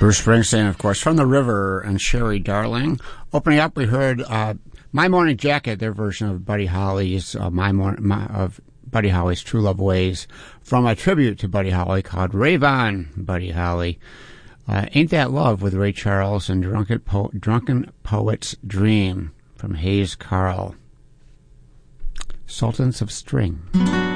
Bruce Springsteen, of course, From the River and Sherry Darling. Opening up, we heard My Morning Jacket, their version of Buddy Holly's Buddy Holly's True Love Ways, from a tribute to Buddy Holly called Rave On, Buddy Holly. Ain't That Love with Ray Charles and Drunken Poet's Dream from Hayes Carll. Sultans of String.